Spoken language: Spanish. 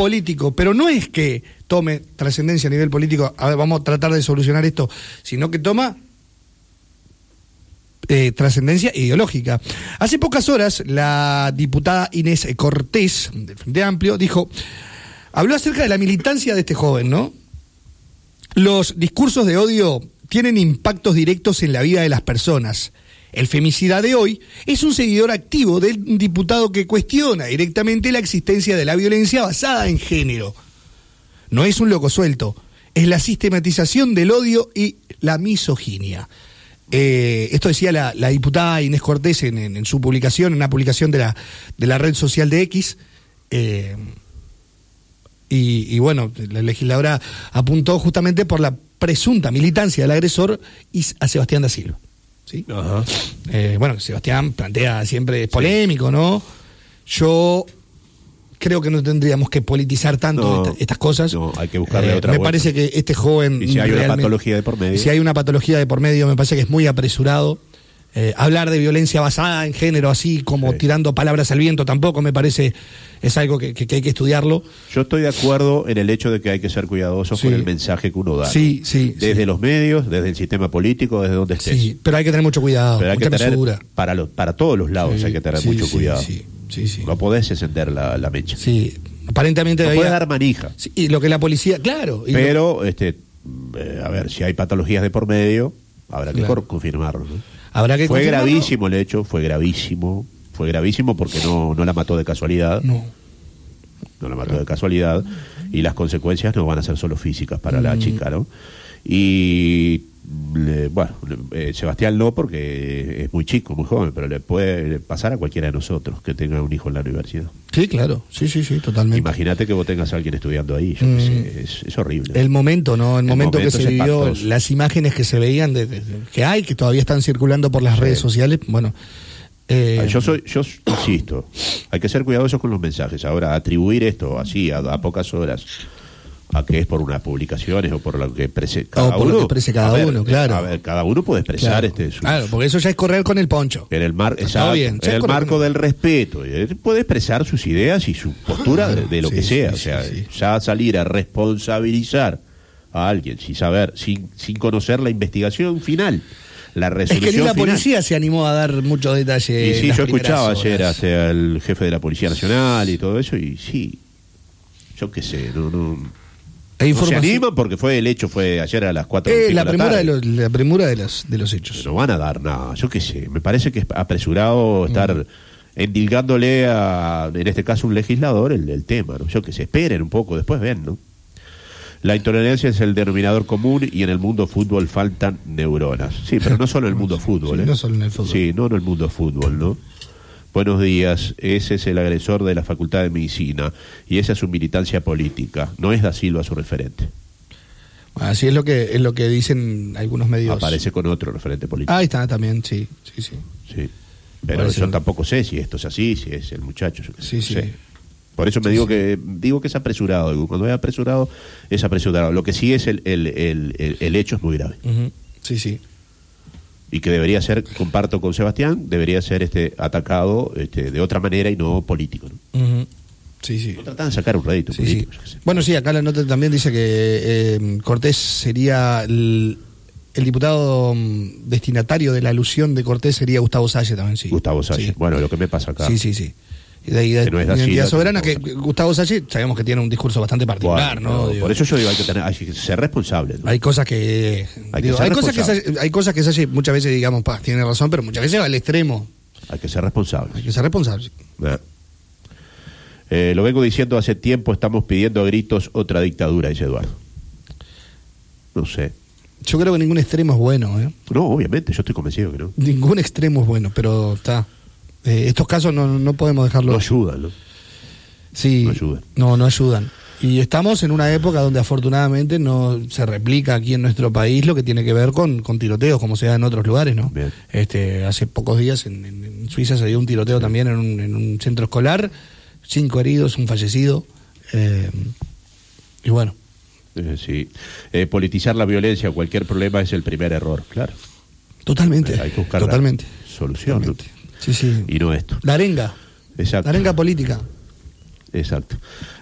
político, pero no es que tome trascendencia a nivel político, a ver, vamos a tratar de solucionar esto, sino que toma trascendencia ideológica. Hace pocas horas, la diputada Inés Cortés, del Frente Amplio, habló acerca de la militancia de este joven, ¿no? Los discursos de odio tienen impactos directos en la vida de las personas. El femicida de hoy es un seguidor activo del diputado que cuestiona directamente la existencia de la violencia basada en género. No es un loco suelto, es la sistematización del odio y la misoginia. Esto decía la diputada Inés Cortés en su publicación, en una publicación de la red social de X. Y bueno, la legisladora apuntó justamente por la presunta militancia del agresor a Sebastián da Silva. ¿Sí? Ajá. Bueno, Sebastián plantea siempre, es polémico, ¿no? Yo creo que no tendríamos que politizar tanto estas cosas. No, hay que buscarle otra Me vuelta. parece que este joven... Y si hay una patología de por medio. Si hay una patología de por medio, me parece que es muy apresurado. Hablar de violencia basada en género, así como tirando palabras al viento, tampoco me parece, es algo que hay que estudiarlo. Yo estoy de acuerdo en el hecho de que hay que ser cuidadosos con el mensaje que uno da. Sí. Desde los medios, desde el sistema político, desde donde estés. Sí, pero hay que tener mucho cuidado, pero hay mucha que tener, mesura. para todos los lados hay que tener mucho cuidado. Sí. No podés encender la mecha. Sí, aparentemente... No podés dar manija. Sí, y lo que la policía, claro. Pero, a ver, si hay patologías de por medio, habrá que confirmarlo, ¿no? Fue gravísimo el hecho, fue gravísimo porque no la mató de casualidad. No la mató de casualidad, y las consecuencias no van a ser solo físicas para la chica, ¿no? Y Sebastián no, porque es muy chico, muy joven, pero le puede pasar a cualquiera de nosotros que tenga un hijo en la universidad. Sí, claro, sí, totalmente. Imagínate que vos tengas a alguien estudiando ahí, yo qué sé, es horrible. El momento, ¿no? El momento que se vivió, espantoso. las imágenes que se veían, que todavía están circulando por las redes sociales, bueno... Yo insisto, hay que ser cuidadosos con los mensajes. Ahora, atribuir esto así a pocas horas a que es por unas publicaciones o por lo que exprese cada uno, claro. A ver, cada uno puede expresar claro, porque eso ya es correr con el poncho. En el marco del respeto. Puede expresar sus ideas y su postura de lo que sea. Ya salir a responsabilizar a alguien sin saber, sin conocer la investigación final. La resolución es que ni la final. Policía se animó a dar muchos detalles. Y sí, yo escuchaba ayer hacia el jefe de la Policía Nacional y todo eso, y sí, yo qué sé, no se animan porque el hecho fue ayer a las 4 de la tarde. La premura de los hechos. No van a dar nada, yo qué sé, me parece que es apresurado estar endilgándole en este caso, un legislador el tema, ¿no? Yo qué sé, esperen un poco, después ven, ¿no? La intolerancia es el denominador común y en el mundo fútbol faltan neuronas. Sí, pero no solo en el mundo fútbol. Sí, no solo en el fútbol. Sí, no en el mundo fútbol, ¿no? Buenos días, ese es el agresor de la Facultad de Medicina y esa es su militancia política. No es da Silva su referente. Así es lo que dicen algunos medios. Aparece con otro referente político. Ahí está también, sí. Pero yo tampoco sé si esto es así, si es el muchacho. Yo sí. Sé. Por eso digo que es apresurado. Cuando es apresurado, es apresurado. Lo que sí es el hecho es muy grave. Sí. Y que debería ser, comparto con Sebastián, debería ser atacado de otra manera y no político, ¿no? Sí. No tratan de sacar un rédito político. Sí. Bueno, sí, acá la nota también dice que Cortés sería el diputado destinatario de la alusión de Cortés sería Gustavo Salle también, sí. Gustavo Salle. Sí. Bueno, lo que me pasa acá. Sí. De Identidad Soberana, que Gustavo Salle sabemos que tiene un discurso bastante particular, ¿no? Por eso yo digo, hay que ser responsable, ¿no? Hay cosas que... Hay cosas que Salle muchas veces, digamos, tiene razón, pero muchas veces va al extremo. Hay que ser responsable. Lo vengo diciendo hace tiempo, estamos pidiendo a gritos otra dictadura, dice Eduardo. No sé. Yo creo que ningún extremo es bueno, ¿eh? No, obviamente, yo estoy convencido que no. Ningún extremo es bueno, pero está... estos casos no podemos dejarlos. No ayudan, ¿no? Sí, no ayudan. Y estamos en una época donde afortunadamente no se replica aquí en nuestro país lo que tiene que ver con tiroteos, como se da en otros lugares, ¿no? Bien. Hace pocos días en Suiza se dio un tiroteo también en un centro escolar, 5 heridos, un fallecido. Y bueno. Sí. Politizar la violencia o cualquier problema es el primer error, claro. Totalmente. Hay que buscar solución. Totalmente. Sí. Y no esto. La arenga. Exacto. La arenga política. Exacto.